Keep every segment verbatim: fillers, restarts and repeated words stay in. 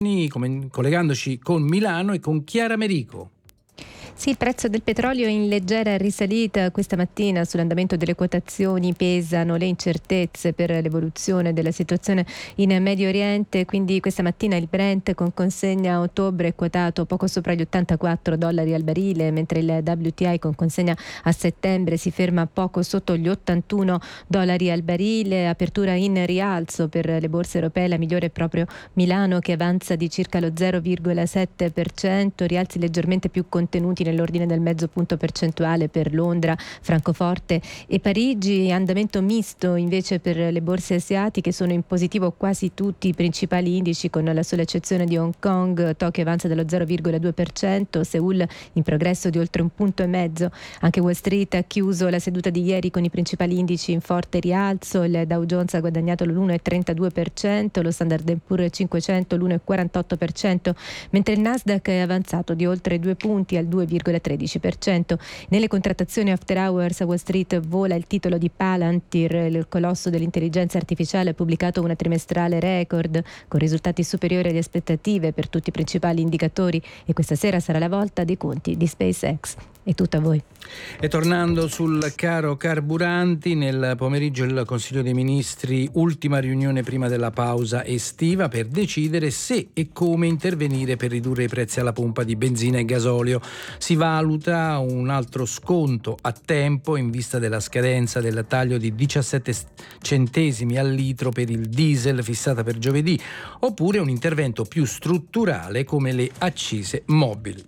come- collegandoci con Milano e con Chiara Merico. Sì, il prezzo del petrolio è in leggera risalita questa mattina. Sull'andamento delle quotazioni pesano le incertezze per l'evoluzione della situazione in Medio Oriente, quindi questa mattina il Brent con consegna a ottobre è quotato poco sopra gli ottantaquattro dollari al barile, mentre il W T I con consegna a settembre si ferma poco sotto gli ottantuno dollari al barile. Apertura in rialzo per le borse europee, la migliore è proprio Milano che avanza di circa lo zero virgola sette per cento, rialzi leggermente più contenuti nell'ordine del mezzo punto percentuale per Londra, Francoforte e Parigi. Andamento misto invece per le borse asiatiche, sono in positivo quasi tutti i principali indici con la sola eccezione di Hong Kong. Tokyo avanza dello zero virgola due per cento, Seoul in progresso di oltre un punto e mezzo. Anche Wall Street ha chiuso la seduta di ieri con i principali indici in forte rialzo. Il Dow Jones ha guadagnato l'uno virgola trentadue per cento, lo Standard and Poor's cinquecento l'uno virgola quarantotto per cento, mentre il Nasdaq è avanzato di oltre due punti al due virgola tredici per cento. Nelle contrattazioni after hours a Wall Street vola il titolo di Palantir, il colosso dell'intelligenza artificiale ha pubblicato una trimestrale record con risultati superiori alle aspettative per tutti i principali indicatori e questa sera sarà la volta dei conti di SpaceX. È tutto a voi. E tornando sul caro carburanti, nel pomeriggio il Consiglio dei Ministri, ultima riunione prima della pausa estiva per decidere se e come intervenire per ridurre i prezzi alla pompa di benzina e gasolio. Si valuta un altro sconto a tempo in vista della scadenza del taglio di diciassette centesimi al litro per il diesel fissata per giovedì, oppure un intervento più strutturale come le accise mobili.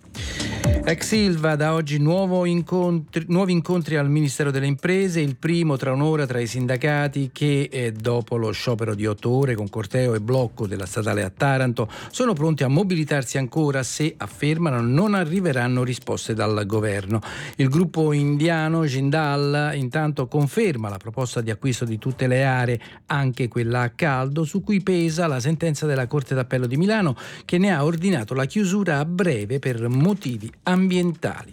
Ex Ilva, da oggi nuovo incontri, nuovi incontri al Ministero delle Imprese, il primo tra un'ora tra i sindacati che eh, dopo lo sciopero di otto ore con corteo e blocco della statale a Taranto sono pronti a mobilitarsi ancora se, affermano, non arriveranno risposte dal governo. Il gruppo indiano Jindal intanto conferma la proposta di acquisto di tutte le aree, anche quella a caldo, su cui pesa la sentenza della Corte d'Appello di Milano che ne ha ordinato la chiusura a breve per motivi ambientali.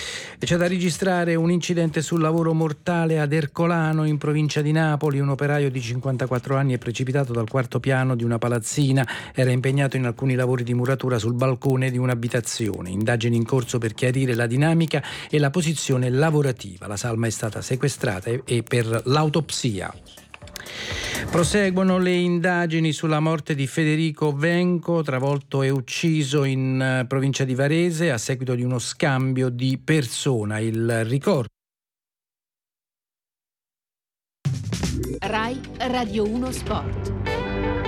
E c'è da registrare un incidente sul lavoro mortale ad Ercolano in provincia di Napoli. Un operaio di cinquantaquattro anni è precipitato dal quarto piano di una palazzina, era impegnato in alcuni lavori di muratura sul balcone di un'abitazione. Indagini in corso per chiarire la dinamica e la posizione lavorativa. La salma è stata sequestrata e per l'autopsia. Proseguono le indagini sulla morte di Federico Venco, travolto e ucciso in provincia di Varese a seguito di uno scambio di persona. Il ricordo. Rai Radio uno Sport.